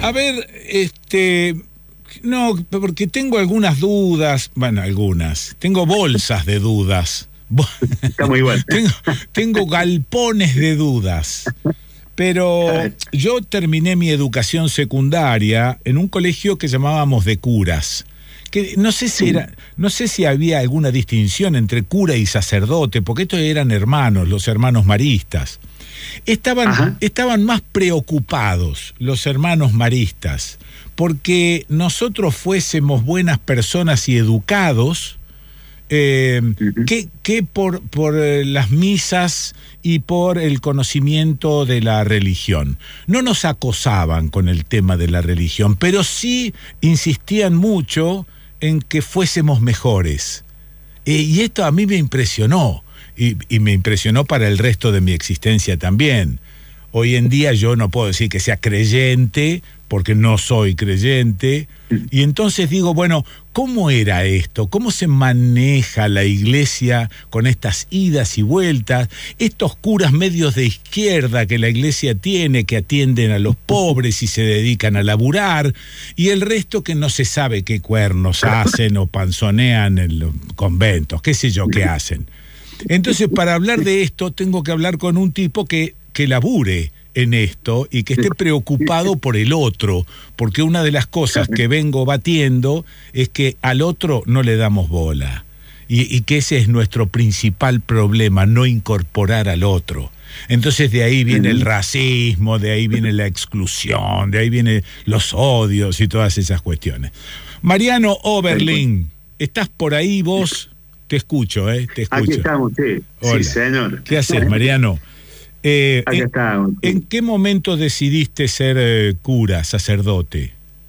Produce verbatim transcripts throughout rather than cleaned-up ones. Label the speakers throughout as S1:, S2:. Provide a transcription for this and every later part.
S1: A ver, este... No, porque tengo algunas dudas, bueno, algunas. Tengo bolsas de dudas.
S2: Está muy bueno.
S1: tengo, tengo galpones de dudas. Pero yo terminé mi educación secundaria en un colegio que llamábamos de curas. Que no sé si era, no sé si había alguna distinción entre cura y sacerdote, porque estos eran hermanos, los hermanos maristas. Estaban, estaban más preocupados los hermanos maristas porque nosotros fuésemos buenas personas y educados, eh, uh-huh. que, que por, por eh, las misas y por el conocimiento de la religión. No nos acosaban con el tema de la religión, pero sí insistían mucho en que fuésemos mejores. Eh, y esto a mí me impresionó, y, y me impresionó para el resto de mi existencia también. Hoy en día yo no puedo decir que sea creyente, porque no soy creyente, y entonces digo, bueno, ¿cómo era esto? ¿Cómo se maneja la iglesia con estas idas y vueltas? Estos curas medios de izquierda que la iglesia tiene, que atienden a los pobres y se dedican a laburar, y el resto que no se sabe qué cuernos hacen o panzonean en los conventos, qué sé yo qué hacen. Entonces, para hablar de esto, tengo que hablar con un tipo que, que labure en esto y que esté preocupado por el otro, porque una de las cosas que vengo batiendo es que al otro no le damos bola, y, y que ese es nuestro principal problema, no incorporar al otro. Entonces de ahí viene el racismo, de ahí viene la exclusión, de ahí vienen los odios y todas esas cuestiones. Mariano Oberlin, ¿estás por ahí vos? Te escucho, ¿eh? Te escucho.
S2: Aquí estamos, sí.
S1: Hola.
S2: Sí, señor.
S1: ¿Qué haces, Mariano? Eh,
S2: Aquí
S1: en,
S2: estamos. Sí.
S1: ¿En qué momento decidiste ser eh, cura, sacerdote?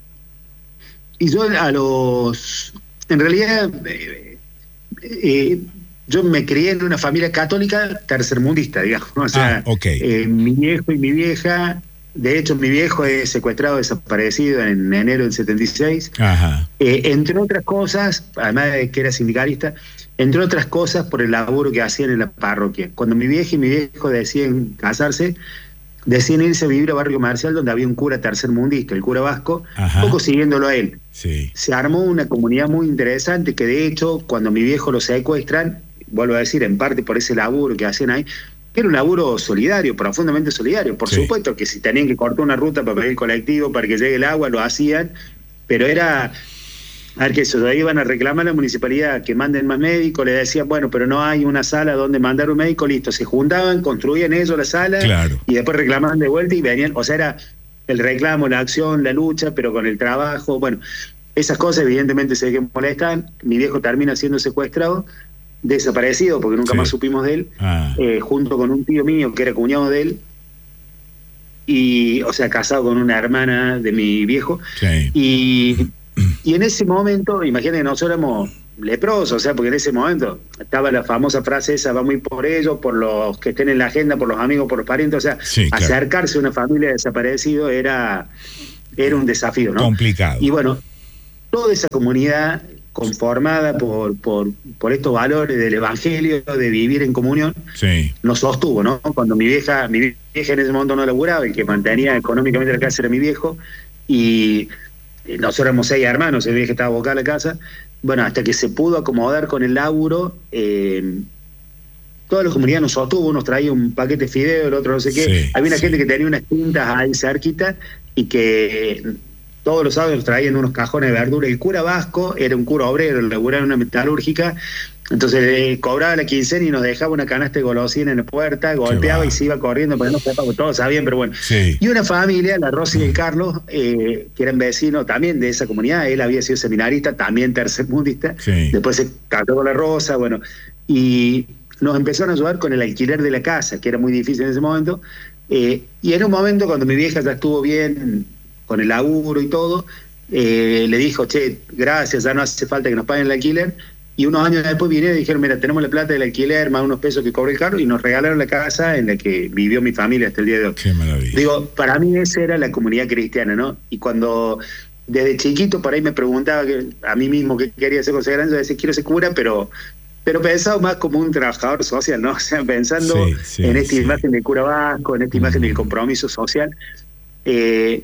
S2: Y yo a los... En realidad, eh, eh, yo me crié en una familia católica tercermundista, digamos. O sea,
S1: ah, okay.
S2: eh, mi viejo y mi vieja... De hecho, mi viejo es secuestrado, desaparecido en enero del setenta y seis.
S1: Ajá.
S2: Eh, entre otras cosas, además de que era sindicalista, entre otras cosas por el laburo que hacían en la parroquia. Cuando mi vieja y mi viejo deciden casarse, deciden irse a vivir a Barrio Comercial, donde había un cura tercermundista, el cura vasco, un poco siguiéndolo a él.
S1: Sí.
S2: Se armó una comunidad muy interesante que, de hecho, cuando mi viejo lo secuestran, vuelvo a decir, en parte por ese laburo que hacían ahí, era un laburo solidario, profundamente solidario. Por sí. supuesto que si tenían que cortar una ruta para pedir el colectivo, para que llegue el agua, lo hacían, pero era... A ver, que eso, ahí iban a reclamar a la municipalidad que manden más médicos, le decían, bueno, pero no hay una sala donde mandar un médico, listo, se juntaban, construían ellos la sala,
S1: claro.
S2: y después reclamaban de vuelta y venían, o sea, era el reclamo, la acción, la lucha, pero con el trabajo, bueno, esas cosas evidentemente se ve que molestan. Mi viejo termina siendo secuestrado, desaparecido, porque nunca sí. más supimos de él, ah. eh, junto con un tío mío que era cuñado de él, y, o sea, casado con una hermana de mi viejo,
S1: sí.
S2: y... Y en ese momento, imagínate que nosotros éramos leprosos, o sea, porque en ese momento estaba la famosa frase esa, vamos a ir por ellos, por los que estén en la agenda, por los amigos, por los parientes, o sea, sí, claro. acercarse a una familia de desaparecidos era, era un desafío, ¿no?
S1: Complicado.
S2: Y bueno, toda esa comunidad conformada por, por, por estos valores del evangelio, de vivir en comunión,
S1: sí.
S2: nos sostuvo, ¿no? Cuando mi vieja, mi vieja en ese momento no laburaba, el que mantenía económicamente la casa era mi viejo, y... nosotros éramos seis hermanos, el viejo estaba abocado a la casa, bueno, hasta que se pudo acomodar con el laburo, eh, toda la comunidad nos sostuvo, nos traía un paquete de fideo, el otro no sé qué, sí, había una sí. gente que tenía unas tintas ahí cerquita, y que todos los sábados nos traían unos cajones de verdura. El cura vasco era un cura obrero, laburaba en una metalúrgica, entonces eh, cobraba la quincena y nos dejaba una canasta de golosina en la puerta, golpeaba y se iba corriendo para no sepa, porque todos sabían, pero bueno.
S1: Sí.
S2: Y una familia, la Rosy y el Carlos, eh, que eran vecinos también de esa comunidad, él había sido seminarista, también tercermundista, sí. después se casó con la Rosa, bueno, y nos empezaron a ayudar con el alquiler de la casa, que era muy difícil en ese momento, eh, y en un momento cuando mi vieja ya estuvo bien con el laburo y todo, eh, le dijo, che, gracias, ya no hace falta que nos paguen el alquiler. Y unos años después vinieron y dijeron, mira, tenemos la plata del alquiler, más unos pesos que cobró el carro, y nos regalaron la casa en la que vivió mi familia hasta el día de hoy.
S1: Qué maravilla.
S2: Digo, para mí esa era la comunidad cristiana, ¿no? Y cuando desde chiquito por ahí me preguntaba que, a mí mismo qué quería hacer con ese gran, yo decía, quiero ser cura, pero... pero pensado más como un trabajador social, ¿no? O sea, pensando sí, sí, en esta sí. imagen del cura vasco, en esta imagen uh-huh. del compromiso social. Eh,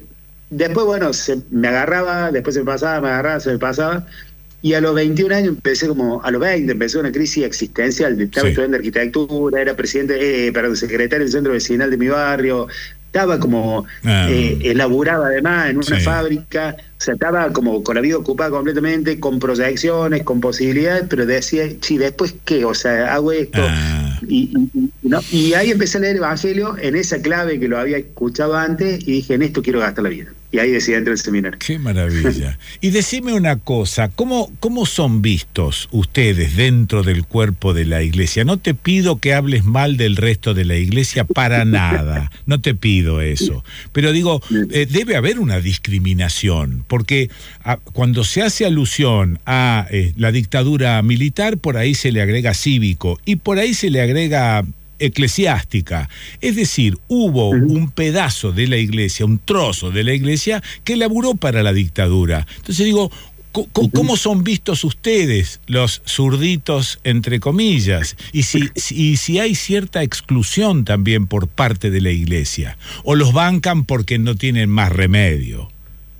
S2: después, bueno, se me agarraba, después se me pasaba, me agarraba, se me pasaba. Y a los veintiún años empecé como, a los veinte empezó una crisis existencial. Estaba sí. estudiando arquitectura, era presidente, eh, perdón, secretario del centro vecinal de mi barrio. Estaba como, ah, eh, elaboraba además en una sí. fábrica, o sea, estaba como con la vida ocupada completamente, con proyecciones, con posibilidades, pero decía, sí, ¿después qué? O sea, hago esto. Ah. Y, y, y, ¿no? y ahí empecé a leer el Evangelio en esa clave que lo había escuchado antes y dije, en esto quiero gastar la vida. Y ahí decidí entrar al seminario.
S1: Qué maravilla. Y decime una cosa, ¿cómo, ¿cómo son vistos ustedes dentro del cuerpo de la iglesia? No te pido que hables mal del resto de la iglesia para nada, no te pido eso. Pero digo, eh, debe haber una discriminación, porque a, cuando se hace alusión a eh, la dictadura militar, por ahí se le agrega cívico, y por ahí se le agrega eclesiástica, es decir, hubo un pedazo de la iglesia, un trozo de la iglesia que laburó para la dictadura. Entonces digo, ¿cómo son vistos ustedes, los zurditos, entre comillas? Y si, si, si hay cierta exclusión también por parte de la iglesia, o los bancan porque no tienen más remedio.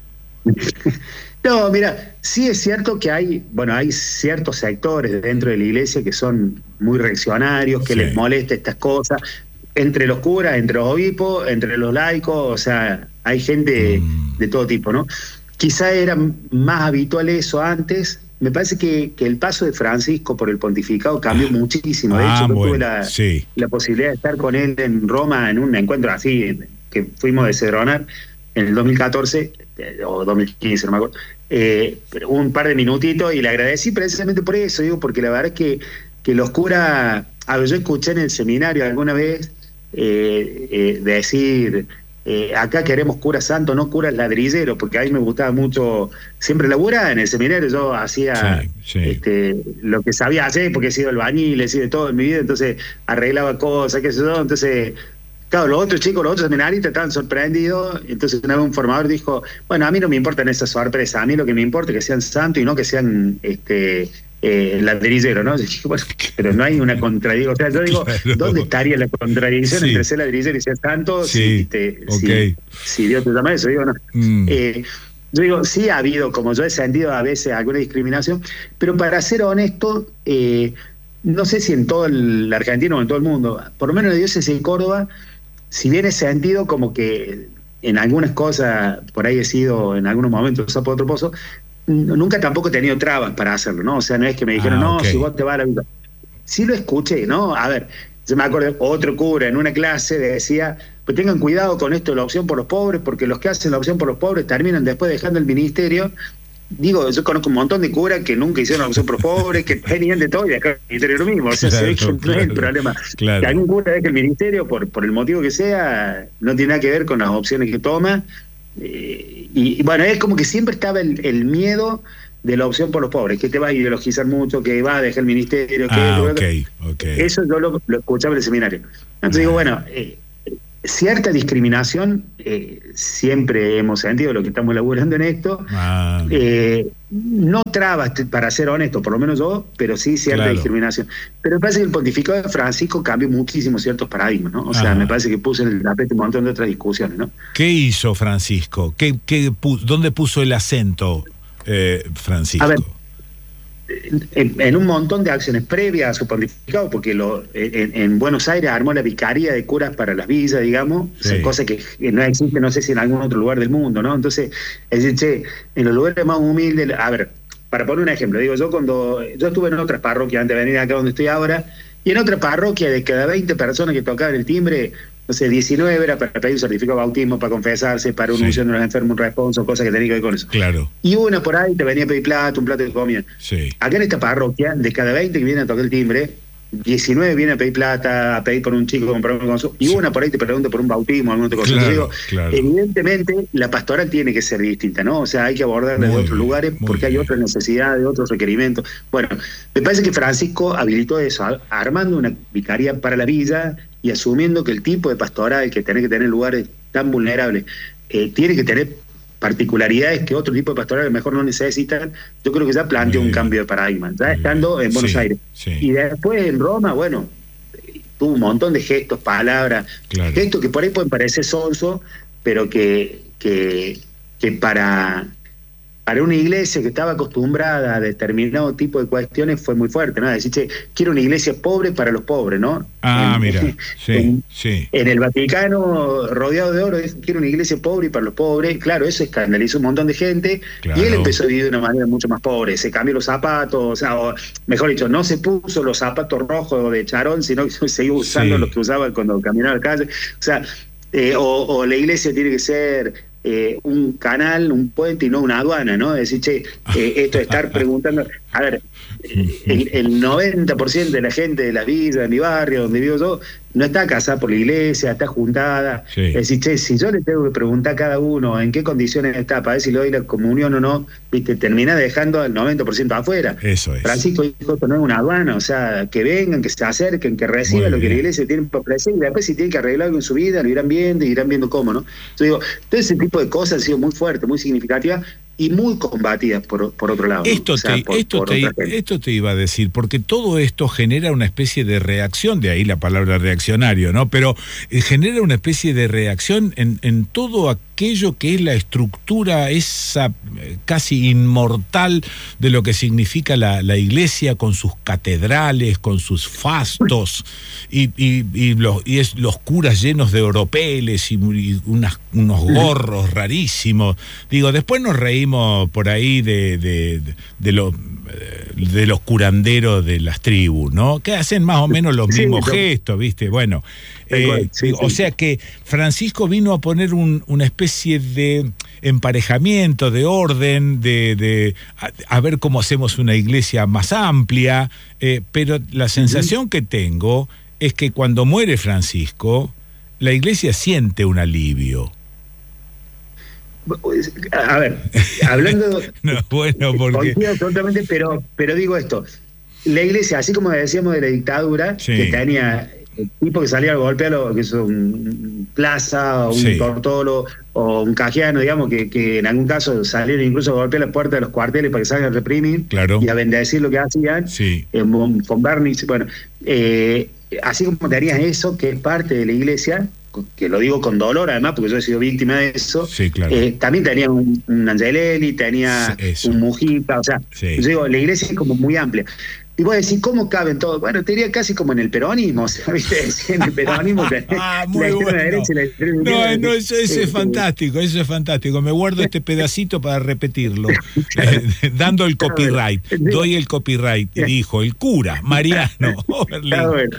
S2: No, mira, sí es cierto que hay, bueno, hay ciertos sectores dentro de la iglesia que son muy reaccionarios, que sí. les molesta estas cosas, entre los curas, entre los obispos, entre los laicos, o sea, hay gente mm. de todo tipo, ¿no? Quizá era más habitual eso antes. Me parece que, que el paso de Francisco por el pontificado cambió ah. muchísimo. De hecho, ah, yo bueno, tuve la, sí. la posibilidad de estar con él en Roma en un encuentro así, que fuimos de Cedronar en el dos mil catorce, o dos mil quince, no me acuerdo, eh, un par de minutitos, y le agradecí precisamente por eso, digo, porque la verdad es que, que los curas, a ver, yo escuché en el seminario alguna vez eh, eh, decir, eh, acá queremos curas santos, no curas ladrilleros, porque a mí me gustaba mucho, siempre laburaba en el seminario, yo hacía sí, sí. Este, lo que sabía hacer, porque he sido albañil, he sido de todo en mi vida, entonces arreglaba cosas, qué sé yo, entonces... Claro, los otros chicos, los otros seminaristas estaban sorprendidos, entonces una vez un formador dijo, bueno, a mí no me importan esas sorpresas, a mí lo que me importa es que sean santos y no que sean este eh, ladrilleros, ¿no? Dije, bueno, pero no hay una contradicción, o sea, yo digo, claro. ¿dónde estaría la contradicción sí. entre ser ladrillero y ser santo sí. si, te, okay. si, si Dios te llama eso? Digo, no. Mm. Eh, yo digo, sí ha habido, como yo he sentido a veces, alguna discriminación, pero para ser honesto, eh, no sé si en todo el argentino o en todo el mundo, por lo menos en la diócesis de Córdoba, si bien he sentido como que en algunas cosas, por ahí he sido en algunos momentos sapo de otro pozo, nunca tampoco he tenido trabas para hacerlo, ¿no? O sea, no es que me dijeron, ah, okay. no, si vos te vas a la vida. Sí lo escuché, ¿no? A ver, yo me acuerdo, otro cura en una clase decía, pues tengan cuidado con esto de la opción por los pobres, porque los que hacen la opción por los pobres terminan después dejando el ministerio. Digo, yo conozco un montón de curas que nunca hicieron la opción por los pobres, que venían de todo y acá el ministerio lo mismo. O sea, claro, se ve que claro, no es el problema. Claro. Que algún cura deje el ministerio, por, por el motivo que sea, no tiene nada que ver con las opciones que toma. Eh, y, y bueno, es como que siempre estaba el, el miedo de la opción por los pobres, que te va a ideologizar mucho, que va a dejar el ministerio. Que
S1: ah,
S2: esto,
S1: okay, okay.
S2: Eso yo lo, lo escuchaba en el seminario. Entonces ah. digo, bueno... Eh, cierta discriminación eh, siempre hemos sentido lo que estamos elaborando en esto, ah. eh, no trabas, para ser honesto, por lo menos yo, pero sí cierta claro. discriminación. Pero me parece que el pontificado de Francisco cambió muchísimo ciertos paradigmas, ¿no? O sea, ah. me parece que puso en el tapete un montón de otras discusiones, ¿no?
S1: ¿Qué hizo Francisco? ¿Qué, qué, ¿Dónde puso el acento eh, Francisco?
S2: A ver, En, en un montón de acciones previas a su pontificado, porque lo, en, en Buenos Aires armó la vicaría de curas para las villas, digamos, sí. o sea, cosa que no existe, no sé si en algún otro lugar del mundo, ¿no? Entonces, es decir, che, en los lugares más humildes, a ver, para poner un ejemplo, digo, yo cuando, yo estuve en otras parroquias antes de venir acá donde estoy ahora, y en otra parroquia de cada veinte personas que tocaban el timbre, no sé, diecinueve era para pedir un certificado de bautismo, para confesarse, para una unción sí. de los enfermos, un responso, cosas que tenían que ver con eso.
S1: Claro.
S2: Y una por ahí te venía a pedir plato, un plato de comida.
S1: Sí.
S2: Acá en esta parroquia, de cada veinte que vienen a tocar el timbre, diecinueve vienen a pedir plata, a pedir por un chico, comprar un consumo, y sí. una por ahí te pregunta por un bautismo, alguna otra cosa.
S1: Claro,
S2: digo,
S1: claro.
S2: Evidentemente, la pastoral tiene que ser distinta, ¿no? O sea, hay que abordarla de otros lugares porque bien. hay otras necesidades, otros requerimientos. Bueno, me parece que Francisco habilitó eso, armando una vicaría para la villa y asumiendo que el tipo de pastoral que tiene que tener lugares tan vulnerables eh, tiene que tener particularidades que otro tipo de pastoral a lo mejor no necesitan. Yo creo que ya planteó un cambio de paradigma, ya estando en Buenos
S1: sí,
S2: Aires.
S1: Sí.
S2: Y después en Roma, bueno, tuvo un montón de gestos, palabras, claro. gestos que por ahí pueden parecer sonso, pero que, que, que para, para una iglesia que estaba acostumbrada a determinado tipo de cuestiones fue muy fuerte, ¿no? Decir, che, quiero una iglesia pobre para los pobres, ¿no?
S1: Ah,
S2: en,
S1: mira, sí,
S2: en,
S1: sí.
S2: En el Vaticano, rodeado de oro, quiero una iglesia pobre y para los pobres. Claro, eso escandalizó un montón de gente,
S1: Claro.
S2: y él empezó a vivir de una manera mucho más pobre. Se cambió los zapatos, o sea, o, mejor dicho, no se puso los zapatos rojos de charol, sino que seguía usando
S1: Sí.
S2: los que usaba cuando caminaba a la calle. O sea, eh, o, o la iglesia tiene que ser eh, un canal, un puente y no una aduana, ¿no? Decir, che, eh, esto de estar preguntando... A ver, el, el noventa por ciento de la gente de las villas, de mi barrio, donde vivo yo, no está casada por la iglesia, está juntada.
S1: Sí.
S2: Es decir, che, si yo le tengo que preguntar a cada uno en qué condiciones está para ver si le doy la comunión o no, viste, termina dejando al noventa por ciento afuera.
S1: Eso es.
S2: Francisco dijo, esto no es una aduana, o sea, que vengan, que se acerquen, que reciban
S1: Muy
S2: lo que
S1: bien.
S2: la iglesia tiene para ofrecer, y después si tienen que arreglar algo en su vida, lo irán viendo y irán viendo cómo, ¿no? Yo digo, todo ese tipo de cosas han sido muy fuertes, muy significativas y muy combatidas por, por otro lado, ¿no?
S1: Esto,
S2: O sea,
S1: te,
S2: por-
S1: esto,
S2: por
S1: te,
S2: otra gente.
S1: esto te iba a decir, porque todo esto genera una especie de reacción, de ahí la palabra reaccionario, ¿no? Pero eh, genera una especie de reacción en, en todo aquello que es la estructura esa eh, casi inmortal de lo que significa la, la iglesia, con sus catedrales, con sus fastos, y, y, y, los, y es, los curas llenos de oropeles y, y unas, unos gorros rarísimos. Digo, después nos reímos por ahí de, de, de, de los de los curanderos de las tribus, ¿no? Que hacen más o menos los
S2: Sí,
S1: mismos
S2: lo-
S1: gestos, ¿viste? Bueno, eh,
S2: Igual, sí,
S1: digo,
S2: sí.
S1: o sea que Francisco vino a poner un, una especie de emparejamiento, de orden, de, de a, a ver cómo hacemos una iglesia más amplia, eh, pero la sensación que tengo es que cuando muere Francisco, la iglesia siente un alivio.
S2: A ver, hablando...
S1: No, bueno, porque...
S2: Coincido totalmente, pero, pero digo esto, la iglesia, así como decíamos de la dictadura,
S1: Sí.
S2: que tenía el tipo que salía a golpear, lo que es un Plaza, o un
S1: Sí.
S2: Tortolo, o un Cajiano, digamos, que, que en algún caso salieron incluso a golpear las puertas de los cuarteles para que salgan a reprimir,
S1: Claro.
S2: y a bendecir lo que hacían,
S1: Sí.
S2: eh, von von Bernitz, bueno, eh, así como tenías eso, que es parte de la iglesia, que lo digo con dolor además, porque yo he sido víctima de eso,
S1: Sí, claro.
S2: eh, también tenía un, un Angelelli, tenía
S1: Sí, eso.
S2: un Mujica, o sea,
S1: Sí.
S2: yo digo, la iglesia es como muy amplia. Y vos decís, ¿cómo caben todos? Bueno, te diría casi como en el peronismo, o sea, ¿viste? En el peronismo tenés
S1: Ah,
S2: la
S1: muy
S2: extrema
S1: bueno.
S2: derecha y la extrema
S1: No,
S2: izquierda.
S1: no, eso, eso
S2: Eh,
S1: es fantástico, eso es fantástico. Me guardo este pedacito para repetirlo. Eh, dando el copyright. Doy el copyright. Y dijo, el cura, Mariano Oberlin.
S2: Está bueno.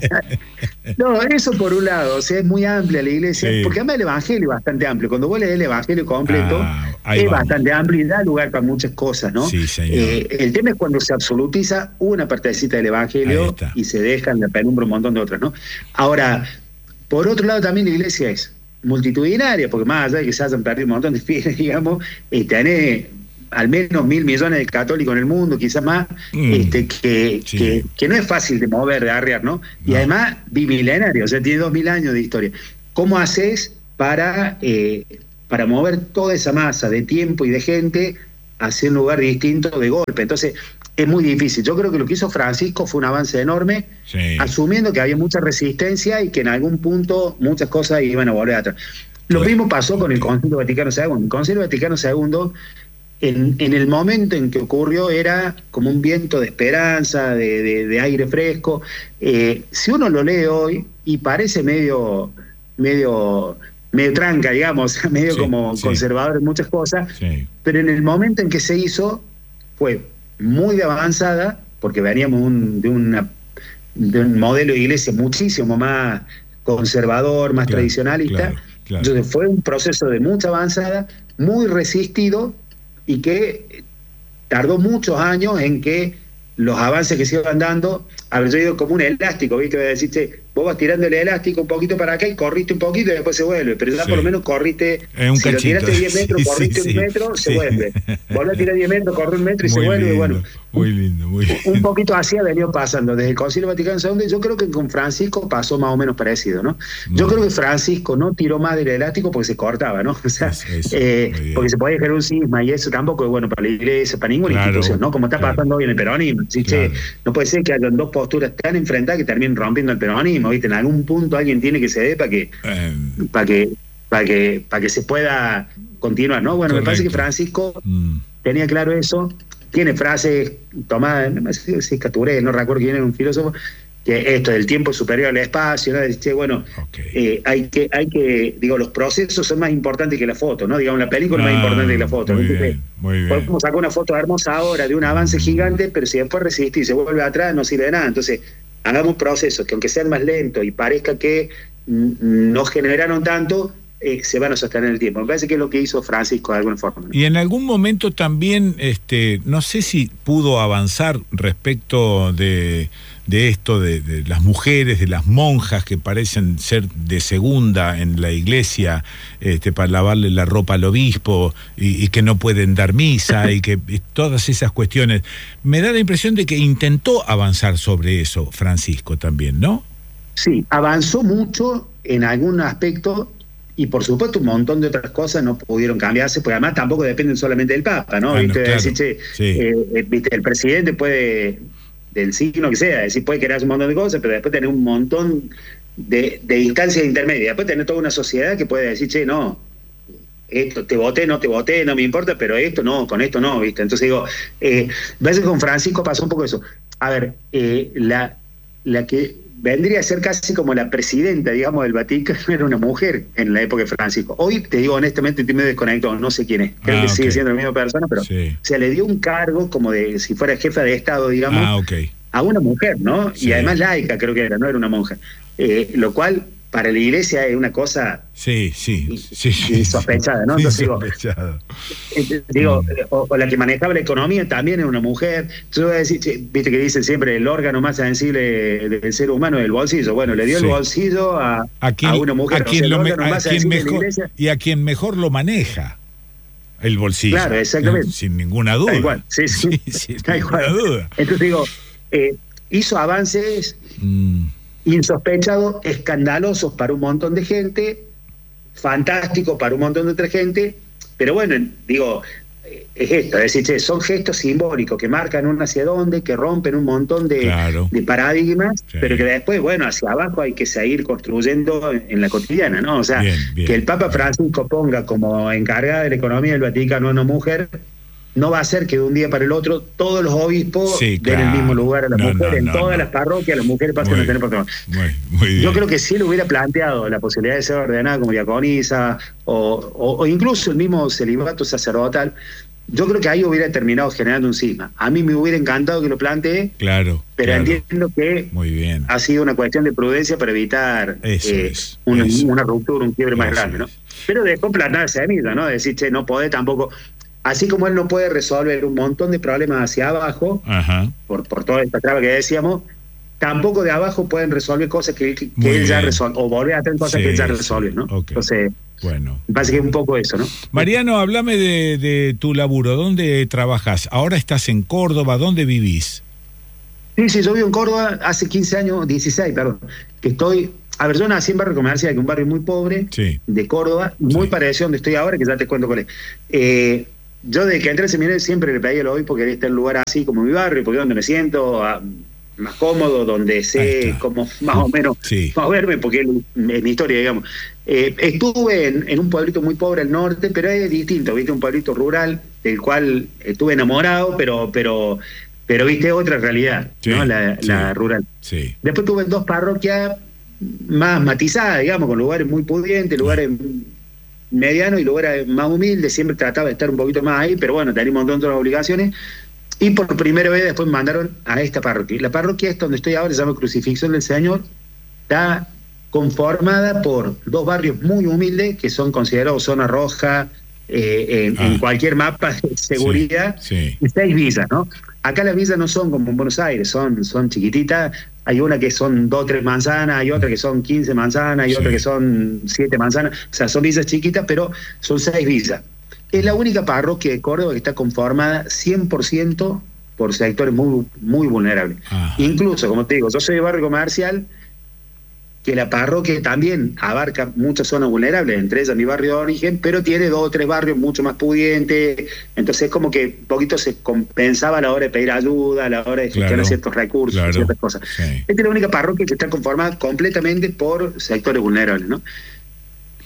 S2: No, eso por un lado, o sea, es muy amplia la iglesia,
S1: Sí.
S2: porque además el evangelio es bastante amplio. Cuando vos lees el evangelio completo,
S1: Ah, ahí
S2: es
S1: vamos.
S2: bastante amplio y da lugar para muchas cosas, ¿no?
S1: Sí, señor.
S2: Eh, el tema es cuando se absolutiza una partecita del
S1: Ahí
S2: evangelio
S1: está.
S2: y se deja en la penumbra un montón de otras, ¿no? Ahora, por otro lado, también la iglesia es multitudinaria, porque más allá de que se hayan perdido un montón de fieles, digamos, eh, tenés al menos mil millones de católicos en el mundo, quizás más,
S1: Mm,
S2: este, que,
S1: sí.
S2: que, que no es fácil de mover, de arrear, ¿no? Y
S1: No.
S2: además bimilenario, o sea, tiene dos mil años de historia. ¿Cómo haces para, eh, para mover toda esa masa de tiempo y de gente hacia un lugar distinto de golpe? Entonces, es muy difícil. Yo creo que lo que hizo Francisco fue un avance enorme,
S1: Sí.
S2: asumiendo que había mucha resistencia y que en algún punto muchas cosas iban a volver atrás. Lo
S1: Claro.
S2: mismo pasó con el Concilio Vaticano segundo. El Concilio Vaticano segundo, en, en el momento en que ocurrió, era como un viento de esperanza, de, de- de aire fresco. Eh, si uno lo lee hoy, y parece medio, medio, medio tranca, digamos, medio
S1: Sí,
S2: como
S1: sí.
S2: conservador en muchas cosas,
S1: Sí.
S2: pero en el momento en que se hizo, fue muy de avanzada, porque veníamos un- de, una, de un modelo de iglesia muchísimo más conservador, más
S1: Claro,
S2: tradicionalista.
S1: claro, claro.
S2: Entonces fue un proceso de mucha avanzada, muy resistido, y que tardó muchos años en que los avances que se iban dando, a ver, yo digo como un elástico, ¿viste? Deciste, vos vas tirando el elástico un poquito para acá y corriste un poquito y después se vuelve, pero ya
S1: Sí.
S2: por lo menos corriste,
S1: Es un
S2: si lo
S1: cachito.
S2: tiraste diez metros,
S1: Sí,
S2: corriste
S1: sí,
S2: un
S1: sí.
S2: metro, se
S1: Sí.
S2: vuelve. Volvés a tirar diez metros, corre un metro y se
S1: Muy
S2: vuelve,
S1: lindo,
S2: bueno.
S1: muy lindo, muy lindo.
S2: Un poquito así ha venido pasando desde el Concilio Vaticano segundo. Yo creo que con Francisco pasó más o menos parecido, ¿no? Yo
S1: No.
S2: creo que Francisco no tiró más del elástico porque se cortaba, ¿no? O sea,
S1: Eso, eso,
S2: eh,
S1: muy bien.
S2: porque se podía generar un cisma y eso tampoco es bueno para la iglesia, para ninguna
S1: Claro,
S2: institución, ¿no? Como está
S1: claro.
S2: pasando hoy en el peronismo. ¿Sí?
S1: Claro.
S2: Che, no puede ser que hayan dos posturas tan enfrentadas que terminen rompiendo el peronismo, ¿viste? En algún punto alguien tiene que ceder para que,
S1: Eh,
S2: para que para que, para que se pueda continuar, ¿no? Bueno, correcto. Me parece que Francisco mm. tenía claro eso, tiene frases tomadas, no sé si es Caturé, no recuerdo quién era un filósofo, que esto del tiempo es superior al espacio, ¿no? Dice, bueno, okay. eh, hay que, hay que, digo, los procesos son más importantes que la foto, ¿no? Digamos, la película ah, es más importante que la foto.
S1: Muy
S2: Entonces,
S1: bien, muy bien.
S2: Podemos sacar una foto hermosa ahora de un avance mm. gigante, pero si después resiste y se vuelve atrás, no sirve de nada. Entonces, hagamos procesos que aunque sean más lentos y parezca que no generaron tanto, eh, se van a sostener en el tiempo. Me parece que es lo que hizo Francisco de alguna forma, ¿no?
S1: Y en algún momento también, este, no sé si pudo avanzar respecto de, de esto, de, de las mujeres, de las monjas que parecen ser de segunda en la iglesia, este, para lavarle la ropa al obispo y, y que no pueden dar misa y que y todas esas cuestiones. Me da la impresión de que intentó avanzar sobre eso Francisco también, ¿no?
S2: Sí, avanzó mucho en algún aspecto y por supuesto un montón de otras cosas no pudieron cambiarse, porque además tampoco dependen solamente del Papa, ¿no?
S1: Bueno,
S2: ¿Viste?
S1: claro,
S2: Decir, che,
S1: sí.
S2: eh, ¿viste? El presidente puede, del signo que sea, decir, puede querer hacer un montón de cosas, pero después tener un montón de, de instancias intermedias, después tener toda una sociedad que puede decir, che, no, esto te voté, no te voté, no me importa, pero esto no, con esto no, ¿viste? Entonces digo, eh, a veces con Francisco pasó un poco eso. A ver, eh, la, la que vendría a ser casi como la presidenta, digamos, del Vaticano, era una mujer en la época de Francisco. Hoy, te digo honestamente, estoy medio desconectado, no sé quién es. Creo ah, que okay. sigue siendo la misma persona, pero sí. Se le dio un cargo como de, si fuera jefa de Estado, digamos,
S1: ah, okay.
S2: a una mujer, ¿no?
S1: Sí.
S2: Y además laica, creo que era, no era una monja. Eh, lo cual, para la iglesia es una cosa
S1: sí, sí, sí, sí,
S2: insospechada, ¿no? Entonces digo, eh, digo mm. o, o la que manejaba la economía también era una mujer. Yo voy a decir, viste que dicen siempre el órgano más sensible del ser humano es el bolsillo. Bueno, le dio sí. el bolsillo a,
S1: a, quien,
S2: a una mujer.
S1: A quien o sea, lo me, a quien mejor, y a quien mejor lo maneja el bolsillo.
S2: Claro, exactamente.
S1: ¿Eh? Sin ninguna duda.
S2: Tal cual, sí, sí.
S1: sí sin
S2: Tal
S1: ninguna
S2: cual.
S1: duda.
S2: Entonces digo, eh, hizo avances mm. insospechados, escandalosos para un montón de gente, fantásticos para un montón de otra gente, pero bueno, digo, es esto, es decir, che, son gestos simbólicos que marcan un hacia dónde, que rompen un montón de, claro. de paradigmas, sí. pero que después, bueno, hacia abajo hay que seguir construyendo en, en la cotidiana, ¿no? O sea, bien, bien, que el Papa Francisco ponga como encargada de la economía del Vaticano a una mujer, no va a ser que de un día para el otro todos los obispos sí, den claro. el mismo lugar a la no, mujer. No, en no, todas no. las parroquias las mujeres pasan muy, a tener patrón.
S1: Muy, muy bien.
S2: Yo creo que si él hubiera planteado la posibilidad de ser ordenada como diaconisa o, o, o incluso el mismo celibato sacerdotal, yo creo que ahí hubiera terminado generando un cisma. A mí me hubiera encantado que lo plantee,
S1: claro,
S2: pero
S1: claro.
S2: entiendo que
S1: muy bien.
S2: ha sido una cuestión de prudencia para evitar
S1: eso
S2: eh,
S1: es,
S2: una,
S1: eso.
S2: una ruptura, un quiebre
S1: eso
S2: más grande,
S1: es.
S2: ¿no? Pero dejó plantar semilla, ¿no? De decir, che, no podés tampoco... Así como él no puede resolver un montón de problemas hacia abajo, Ajá. por por toda esta traba que decíamos, tampoco de abajo pueden resolver cosas que, que él bien. ya resolvió, o volver a hacer cosas sí, que él ya resolvió, ¿no?
S1: Okay.
S2: Entonces,
S1: bueno,
S2: me parece que es un poco eso, ¿no?
S1: Mariano, háblame de, de tu laburo, ¿dónde trabajas? Ahora estás en Córdoba, ¿dónde vivís?
S2: Sí, sí, yo vivo en Córdoba hace quince años, dieciséis, perdón, que estoy... A ver, yo nací en Barrio Comercial, que es un barrio muy pobre,
S1: sí.
S2: de Córdoba, muy sí. parecido a donde estoy ahora, que ya te cuento cuál es. Eh... Yo desde que entré al seminario siempre le pedí al obispo que quería estar en un lugar así como mi barrio, porque es donde me siento a, más cómodo, donde sé cómo más o menos
S1: sí.
S2: moverme, porque es, es mi historia, digamos. Eh, estuve en, en un pueblito muy pobre al norte, pero es distinto, viste, un pueblito rural del cual estuve enamorado, pero pero pero viste otra realidad, sí, ¿no? La,
S1: sí,
S2: la rural.
S1: Sí.
S2: Después tuve dos parroquias más matizadas, digamos, con lugares muy pudientes, lugares... mediano y lugares más humildes, siempre trataba de estar un poquito más ahí, pero bueno, tenía un montón de otras obligaciones, y por primera vez después me mandaron a esta parroquia. La parroquia es donde estoy ahora, se llama Crucifixión del Señor, está conformada por dos barrios muy humildes, que son considerados zona roja, eh, en, ah. en cualquier mapa de seguridad,
S1: sí, sí.
S2: y seis villas, ¿no? Acá las villas no son como en Buenos Aires, son, son chiquititas. Hay una que son dos o tres manzanas, hay otra que son quince manzanas, hay sí. otra que son siete manzanas. O sea, son villas chiquitas, pero son seis villas. Es la única parroquia de Córdoba que está conformada cien por ciento por sectores muy, muy vulnerables. Ajá. Incluso, como te digo, yo soy de barrio comercial, que la parroquia también abarca muchas zonas vulnerables, entre ellas mi barrio de origen, pero tiene dos o tres barrios mucho más pudientes, entonces es como que un poquito se compensaba a la hora de pedir ayuda, a la hora de gestionar claro, ciertos recursos, claro, ciertas cosas. Sí. Esta es la única parroquia que está conformada completamente por sectores vulnerables, ¿no?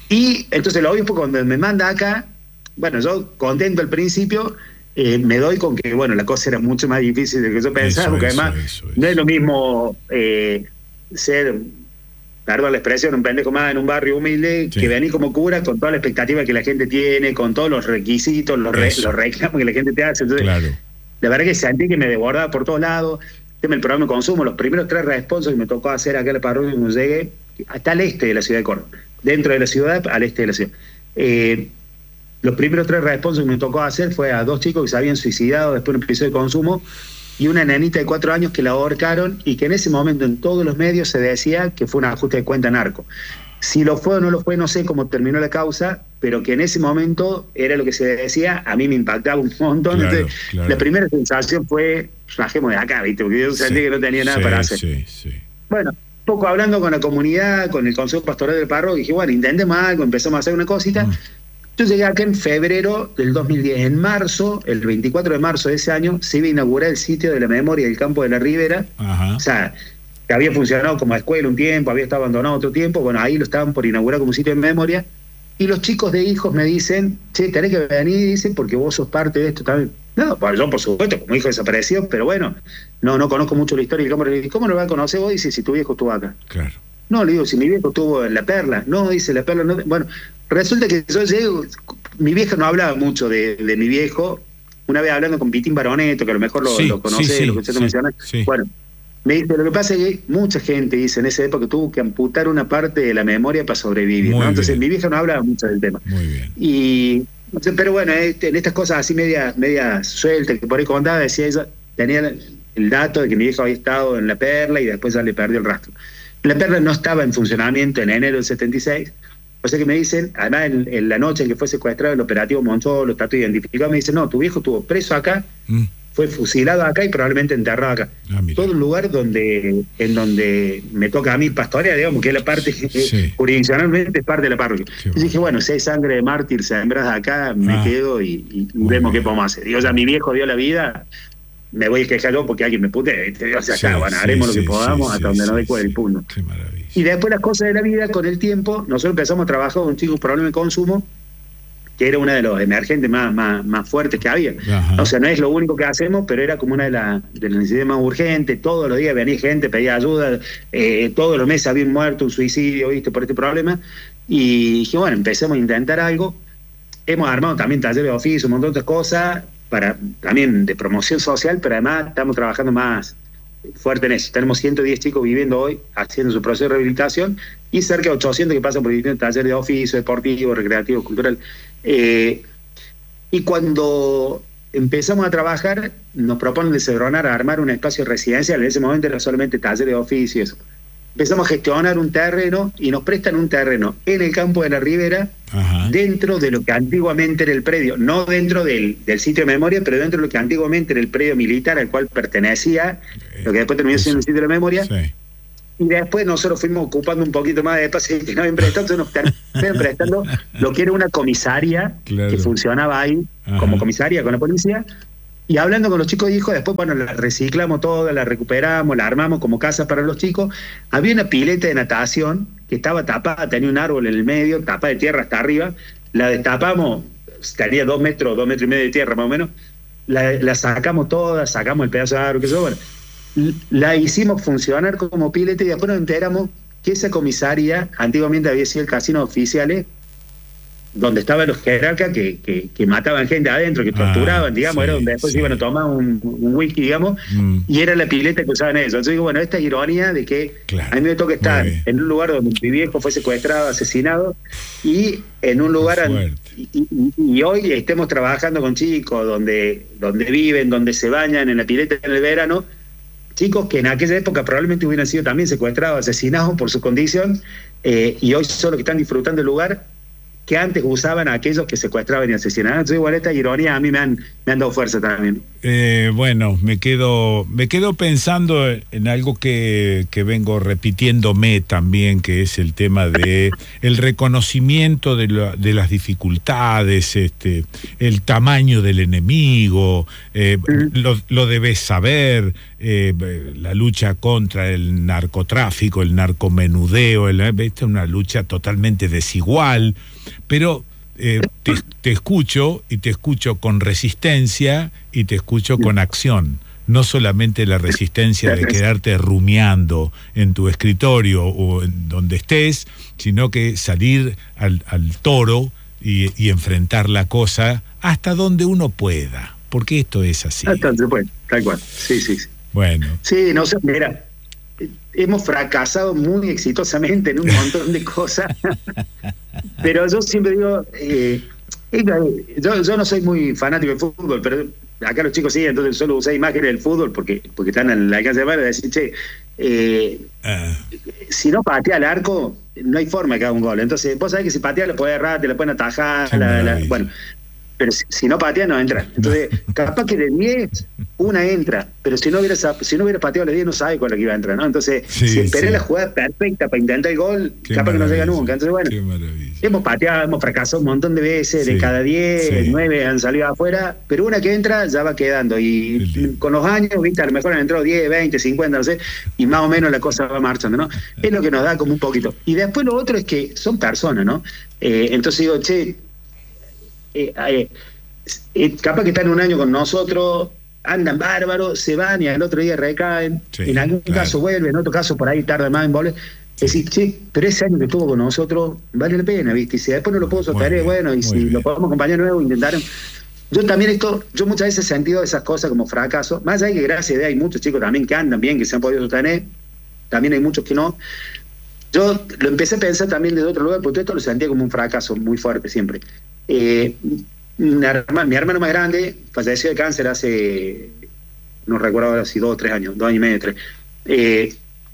S2: Y entonces el obispo cuando me manda acá, bueno, yo contento al principio, eh, me doy con que, bueno, la cosa era mucho más difícil de lo que yo pensaba, eso, porque eso, además eso, eso. no es lo mismo eh, ser, perdón la expresión, un pendejo más en un barrio humilde, sí. que venir como cura con toda la expectativa que la gente tiene, con todos los requisitos, los, re, los reclamos que la gente te hace. Entonces, claro. la verdad que sentí que me desbordaba por todos lados. El programa de consumo, los primeros tres responsos que me tocó hacer acá en la parroquia cuando llegué, hasta al este de la ciudad de Córdoba, dentro de la ciudad, al este de la ciudad. Eh, los primeros tres responsos que me tocó hacer fue a dos chicos que se habían suicidado después de un episodio de consumo y una nenita de cuatro años que la ahorcaron y que en ese momento en todos los medios se decía que fue un ajuste de cuenta narco. Si lo fue o no lo fue, no sé cómo terminó la causa, pero que en ese momento era lo que se decía, a mí me impactaba un montón. Claro, Entonces, claro. La primera sensación fue, rajemos de acá, ¿viste? Porque yo sentí sí, que no tenía nada sí, para hacer. Sí, sí. Bueno, poco hablando con la comunidad, con el Consejo Pastoral del Párroco, dije, bueno, intentemos algo, empezamos a hacer una cosita. Mm. Yo llegué acá en febrero del dos mil diez. En marzo, el veinticuatro de marzo de ese año, se iba a inaugurar el sitio de la memoria del Campo de la Ribera. Ajá. O sea, que había funcionado como escuela un tiempo, había estado abandonado otro tiempo, bueno, ahí lo estaban por inaugurar como sitio de memoria, y los chicos de hijos me dicen, che, tenés que venir, dicen, porque vos sos parte de esto también. No, pues yo por supuesto, como hijo desaparecido, pero bueno, no no conozco mucho la historia del campo. Le digo, ¿cómo lo vas a conocer vos? Dice, si tu viejo estuvo acá. Claro. No, le digo, si mi viejo estuvo en La Perla. No, dice, La Perla no. Bueno, resulta que yo llego, mi vieja no hablaba mucho de, de mi viejo, una vez hablando con Pitín Baroneto, que a lo mejor lo, sí, lo conocés, sí, sí, lo que usted sí, menciona. Sí. Bueno, me dice, lo que pasa es que mucha gente, dice, en esa época tuvo que amputar una parte de la memoria para sobrevivir, ¿no? Entonces mi vieja no hablaba mucho del tema. Muy bien. Y, pero bueno, en estas cosas así medias media sueltas, que por ahí contaba, decía ella, tenía el dato de que mi vieja había estado en La Perla y después ya le perdió el rastro. La Perla no estaba en funcionamiento en enero del setenta y seis, o sea que me dicen, además en, en la noche en que fue secuestrado el operativo Moncholo, está todo identificado, me dicen, no, tu viejo estuvo preso acá, mm. fue fusilado acá y probablemente enterrado acá. Ah, todo un lugar donde en donde me toca a mí pastorear, digamos, que es la parte, sí. jurisdiccionalmente es parte de la parroquia. Entonces dije, bueno, si hay sangre de mártir sembrada acá, me ah, quedo y, y vemos bien. Qué podemos hacer. Digo, ya mi viejo dio la vida, me voy a quejar yo porque alguien me pute. O sea, sí, acá, bueno, sí, haremos sí, lo que podamos sí, hasta sí, donde sí, no dé cuenta el punto. Qué maravilla. Y después las cosas de la vida, con el tiempo, nosotros empezamos a trabajar con un chico con problema de consumo, que era una de los emergentes más, más, más fuertes que había. Ajá. O sea, no es lo único que hacemos, pero era como una de, la, de las necesidades más urgentes. Todos los días venía gente, pedía ayuda, eh, todos los meses había un muerto, un suicidio, ¿viste? Por este problema. Y dije, bueno, empecemos a intentar algo. Hemos armado también talleres de oficio, un montón de otras cosas, para, también de promoción social, pero además estamos trabajando más fuerte en eso. Tenemos ciento diez chicos viviendo hoy, haciendo su proceso de rehabilitación, y cerca de ochocientos que pasan por distintos talleres de oficio, deportivo, recreativo, cultural. Eh, y cuando empezamos a trabajar, nos proponen de Cedronar a armar un espacio residencial. En ese momento era solamente taller de oficio y eso. Empezamos a gestionar un terreno y nos prestan un terreno en el Campo de la Ribera, ajá, dentro de lo que antiguamente era el predio, no dentro del, del sitio de memoria, pero dentro de lo que antiguamente era el predio militar al cual pertenecía, lo que después terminó siendo el sitio de la memoria. Sí. Y después nosotros fuimos ocupando un poquito más de espacio que nos habían prestado, entonces nos terminaron prestando lo que era una comisaria, claro, que funcionaba ahí, ajá, como comisaria con la policía. Y hablando con los chicos de hijos, después, bueno, la reciclamos toda, la recuperamos, la armamos como casa para los chicos. Había una pileta de natación que estaba tapada, tenía un árbol en el medio, tapada de tierra hasta arriba. La destapamos, tenía dos metros, dos metros y medio de tierra más o menos. La, la sacamos toda, sacamos el pedazo de árbol, que eso, bueno. La hicimos funcionar como pileta y después nos enteramos que esa comisaria antiguamente había sido el casino oficiales, donde estaban los jerarcas que, que, que mataban gente adentro, que torturaban, ah, digamos, sí, era donde después sí. iban a tomar un, un whisky, digamos, mm. y era la pileta que usaban eso. Entonces digo, bueno, esta ironía de que claro, a mí me toca estar en un lugar donde mi viejo fue secuestrado, asesinado, y en un lugar an- y, y, y hoy estemos trabajando con chicos donde, donde viven, donde se bañan en la pileta en el verano, chicos que en aquella época probablemente hubieran sido también secuestrados, asesinados por su condición, eh, y hoy son los que están disfrutando el lugar. que antes usaban aquellos que secuestraban y asesinaban. Entonces, igual esta ironía a mí me han, me han dado fuerza también.
S1: Eh, bueno, me quedo, me quedo pensando en algo que, que vengo repitiéndome también, que es el tema de el reconocimiento de, lo, de las dificultades, este, el tamaño del enemigo, eh, uh-huh. lo, lo debes saber, eh, la lucha contra el narcotráfico, el narcomenudeo, el, esta es una lucha totalmente desigual, pero eh, te, te escucho y te escucho con resistencia y te escucho con acción, no solamente la resistencia de quedarte rumiando en tu escritorio o en donde estés, sino que salir al, al toro y, y enfrentar la cosa hasta donde uno pueda, porque esto es así.
S2: Hasta donde se puede, tal cual, sí, sí, sí.
S1: Bueno.
S2: Sí, no sé, mira, hemos fracasado muy exitosamente en un montón de cosas, pero yo siempre digo, eh, yo, yo no soy muy fanático del fútbol, pero acá los chicos sí, entonces solo usé imágenes del fútbol porque porque están en la alcance de mano de decir, che, eh, uh. si no patea al arco, no hay forma que haga un gol. Entonces, vos sabés que si patea le puede errar, te le pueden atajar, la, la, bueno, pero si, si no patea no entra. Entonces, capaz que de diez, una entra, pero si no hubiera si no hubiera pateado de diez no sabe cuál es la que iba a entrar, ¿no? Entonces, sí, si esperé sí. la jugada perfecta para intentar el gol, qué capaz que no llega nunca. Entonces, bueno, hemos pateado, hemos fracasado un montón de veces, sí. de cada diez, sí. nueve han salido afuera, pero una que entra ya va quedando. Y con los años, viste, a lo mejor han entrado diez, veinte, cincuenta, no sé, y más o menos la cosa va marchando, ¿no? Es lo que nos da como un poquito. Y después lo otro es que son personas, ¿no? Eh, entonces digo, che, Eh, eh, eh, capaz que están un año con nosotros, andan bárbaros, se van y al otro día recaen, sí, en algún claro. caso vuelven, en otro caso por ahí tarda más en volver. Es decir, che, pero ese año que estuvo con nosotros vale la pena, ¿viste? Y si después no lo puedo sostener, bueno, y si bien. lo podemos acompañar de nuevo, intentaron. Yo también esto, yo muchas veces he sentido esas cosas como fracaso, más allá de que gracias a Dios hay muchos chicos también que andan bien, que se han podido sostener, también hay muchos que no. Yo lo empecé a pensar también desde otro lugar, porque esto lo sentía como un fracaso muy fuerte siempre. Eh, mi, hermano, mi hermano más grande falleció de cáncer hace, no recuerdo ahora si dos o tres años, dos años y medio, tres. Eh,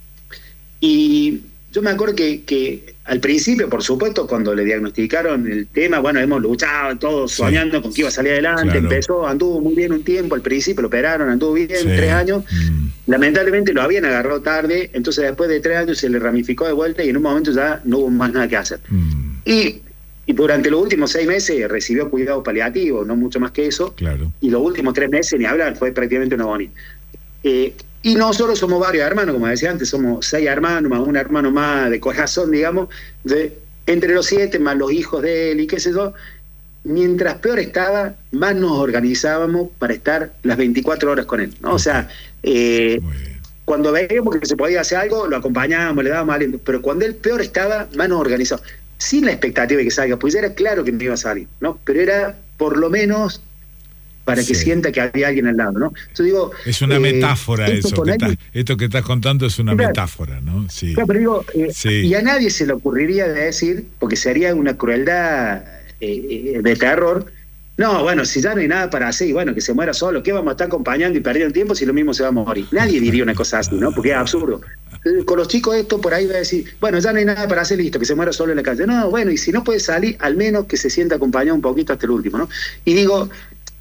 S2: y yo me acuerdo que, que al principio, por supuesto, cuando le diagnosticaron el tema, bueno, hemos luchado todos soñando sí. con que iba a salir adelante, claro. empezó, anduvo muy bien un tiempo, al principio lo operaron, anduvo bien, sí. tres años, mm. lamentablemente lo habían agarrado tarde, entonces después de tres años se le ramificó de vuelta y en un momento ya no hubo más nada que hacer. Mm. Y Y durante los últimos seis meses recibió cuidado paliativo, no mucho más que eso.
S1: Claro.
S2: Y los últimos tres meses, ni hablar, fue prácticamente una agonía. Eh, y nosotros somos varios hermanos, como decía antes, somos seis hermanos, más un hermano más de corazón, digamos, de, entre los siete, más los hijos de él y qué sé yo. Mientras peor estaba, más nos organizábamos para estar las veinticuatro horas con él, ¿no? O sea, eh, cuando veíamos que se podía hacer algo, lo acompañábamos, le dábamos aliento. Pero cuando él peor estaba, más nos organizábamos. Sin la expectativa de que salga, pues ya era claro que no iba a salir, ¿no? Pero era por lo menos para que sí. sienta que había alguien al lado, ¿no? Yo digo,
S1: es una eh, metáfora eso, que estás, esto que estás contando es una claro, metáfora, ¿no? Sí.
S2: Claro, pero digo, eh, sí. y a nadie se le ocurriría decir, porque sería una crueldad eh, de terror, no, bueno, si ya no hay nada para hacer, y bueno, que se muera solo, ¿qué vamos a estar acompañando y perdiendo tiempo si lo mismo se va a morir? Nadie diría una cosa así, ¿no? Porque es absurdo. Con los chicos esto por ahí va a decir, bueno, ya no hay nada para hacer, listo, que se muera solo en la calle. No, bueno, y si no puede salir, al menos que se sienta acompañado un poquito hasta el último, ¿no? Y digo,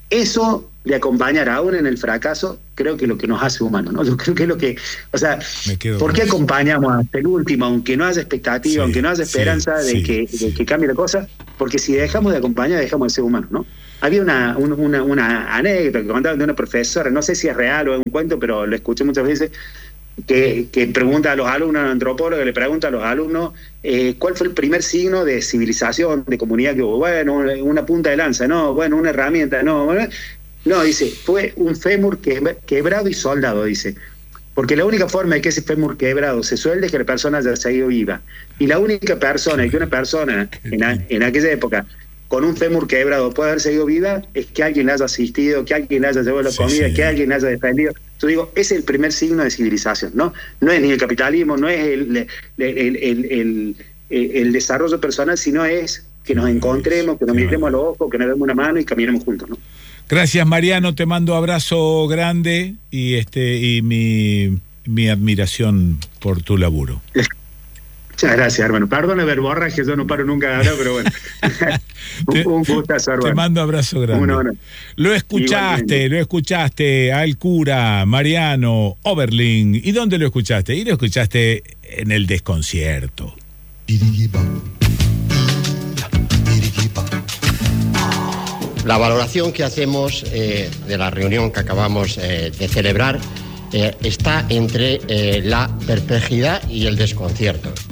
S2: eso de acompañar aún en el fracaso, creo que es lo que nos hace humanos, ¿no? Yo creo que es lo que, o sea, ¿por qué acompañamos hasta el último, aunque no haya expectativa, sí, aunque no haya esperanza sí, de, sí, que, sí. de que cambie la cosa? Porque si dejamos de acompañar, dejamos de ser humanos, ¿no? Había una, una, una anécdota que contaban de una profesora, no sé si es real o es un cuento, pero lo escuché muchas veces, que, que pregunta a los alumnos, un antropólogo le pregunta a los alumnos eh, cuál fue el primer signo de civilización, de comunidad que hubo. Bueno, una, una punta de lanza, no, bueno, una herramienta, no, bueno, no, dice, fue un fémur quebrado y soldado, dice. Porque la única forma de que ese fémur quebrado se suelde es que la persona haya seguido viva. Y la única persona, y que una persona en, a, en aquella época con un fémur quebrado puede haber seguido viva, es que alguien le haya asistido, que alguien le haya llevado la comida, sí, sí. que alguien le haya defendido. Yo digo, ese es el primer signo de civilización, ¿no? No es ni el capitalismo, no es el, el, el, el, el, el desarrollo personal, sino es que nos encontremos, que nos miremos a los ojos, que nos demos una mano y caminemos juntos, ¿no?
S1: Gracias, Mariano, te mando abrazo grande y este y mi, mi admiración por tu laburo.
S2: Muchas gracias, hermano. Perdón ver borraje, yo no paro nunca de hablar, pero bueno.
S1: te,
S2: un gustazo, hermano.
S1: Te mando abrazo grande. Uno, uno. Lo escuchaste, Igualmente. lo escuchaste al cura Mariano Oberlin. ¿Y dónde lo escuchaste? Y lo escuchaste en el desconcierto.
S3: La valoración que hacemos eh, de la reunión que acabamos eh, de celebrar eh, está entre eh, la perplejidad y el desconcierto.